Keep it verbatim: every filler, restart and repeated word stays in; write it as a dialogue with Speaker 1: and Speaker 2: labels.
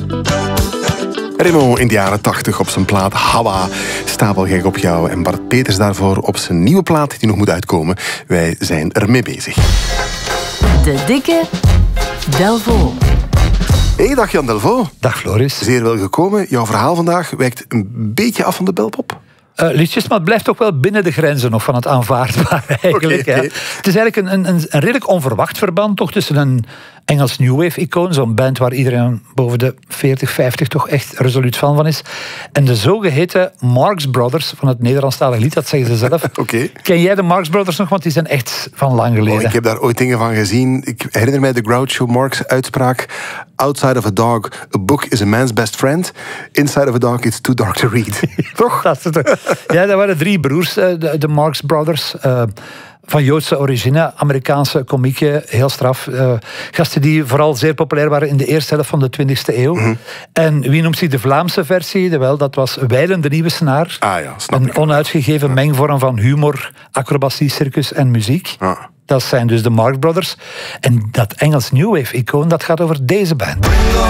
Speaker 1: Remo in de jaren tachtig op zijn plaat Hawa, Stapelgek op jou. En Bart Peters daarvoor op zijn nieuwe plaat die nog moet uitkomen. Wij zijn ermee bezig.
Speaker 2: De dikke Delvaux.
Speaker 1: Hey, dag Jan Delvaux.
Speaker 3: Dag Floris.
Speaker 1: Zeer wel gekomen. Jouw verhaal vandaag wijkt een beetje af van de belpop.
Speaker 3: Uh, liedjes, maar het blijft toch wel binnen de grenzen nog van het aanvaardbare eigenlijk.
Speaker 1: Okay, okay.
Speaker 3: Ja. Het is eigenlijk een, een, een redelijk onverwacht verband toch tussen een Engels New Wave-icoon, zo'n band waar iedereen boven de veertig, vijftig toch echt resoluut fan van is, en de zogeheten Marx Brothers van het Nederlandstalige lied, dat zeggen ze zelf.
Speaker 1: Okay.
Speaker 3: Ken jij de Marx Brothers nog? Want die zijn echt van lang geleden.
Speaker 1: Oh, ik heb daar ooit dingen van gezien. Ik herinner mij de Groucho Marx uitspraak: outside of a dog, a book is a man's best friend. Inside of a dog, it's too dark to read. Toch?
Speaker 3: Dat is het. Ja, dat waren drie broers, de, de Marx Brothers. Uh, van Joodse origine, Amerikaanse komieken, heel straf. Uh, gasten die vooral zeer populair waren in de eerste helft van de twintigste eeuw. Mm-hmm. En wie noemt zich de Vlaamse versie? Wel, dat was Wijlen de Nieuwe Snaar.
Speaker 1: Ah ja, snap
Speaker 3: een
Speaker 1: ik.
Speaker 3: onuitgegeven ja. mengvorm van humor, acrobatie, circus en muziek. Ja. Dat zijn dus de Marx Brothers. En dat Engels New Wave-icoon, dat gaat over deze band.